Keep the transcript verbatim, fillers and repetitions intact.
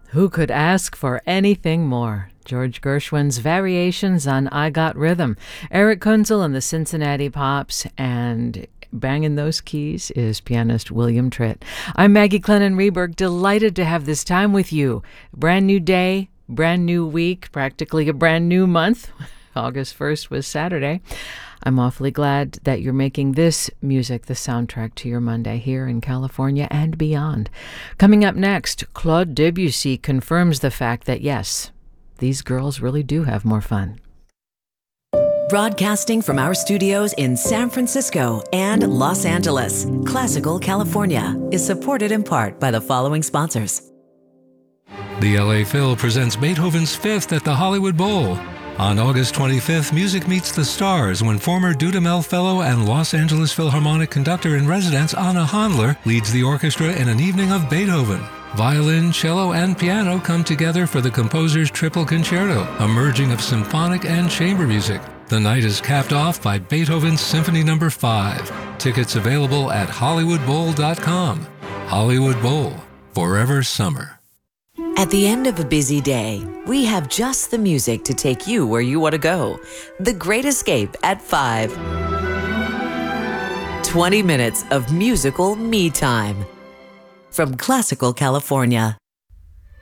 Who could ask for anything more? George Gershwin's Variations on I Got Rhythm. Eric Kunzel and the Cincinnati Pops, and banging those keys is pianist William Tritt. I'm Maggie Clennon Reberg, delighted to have this time with you. Brand new day, brand new week, practically a brand new month. August first was Saturday. I'm awfully glad that you're making this music the soundtrack to your Monday here in California and beyond. Coming up next, Claude Debussy confirms the fact that, yes, these girls really do have more fun. Broadcasting from our studios in San Francisco and Los Angeles, Classical California is supported in part by the following sponsors. The L A Phil presents Beethoven's Fifth at the Hollywood Bowl. On August twenty-fifth, music meets the stars when former Dudamel Fellow and Los Angeles Philharmonic conductor-in-residence Anna Handler leads the orchestra in an evening of Beethoven. Violin, cello, and piano come together for the composer's triple concerto, a merging of symphonic and chamber music. The night is capped off by Beethoven's Symphony Number five. Tickets available at hollywood bowl dot com. Hollywood Bowl, forever summer. At the end of a busy day, we have just the music to take you where you want to go. The Great Escape at five. twenty minutes of musical me time. From Classical California.